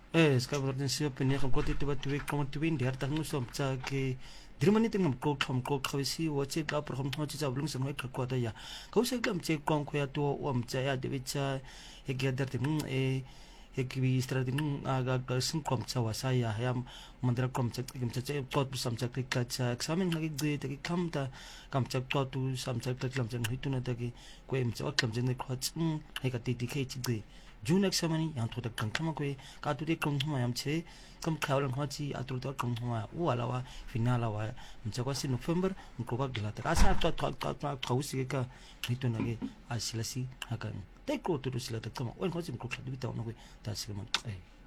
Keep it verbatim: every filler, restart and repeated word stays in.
eh ska borten sio penia ko kote tiba tiba ko tiba ndi harta ngu som cha ke dirmani ting ko khom ko khawisi wo che ka pro khom chi cha blung sang ka ko da ya ko se kam che kong ko ya to om cha ya de cha e ge dar ting e e ki bi strating aga ka sim kom cha wa sa ya yam mandra kom cha kim cha che ko sam cha ka cha examen ha ge de ki kam ta kam cha ko tu sam cha ka lam cha hitu na da ki ko em cha kam cha ne ko chung he ka ti ti ke chi ge June examani yang to da kan kama ko ka tu de kong ma yam che kam khawlan ho chi atur to kong ma u ala wa final wa mcha ko si November ko ka gila ta asa to to to ko si ka hitu na ge asilasi hakan te ko tu sila ta kama wen ho si ko khadu ta no ko ta sila ma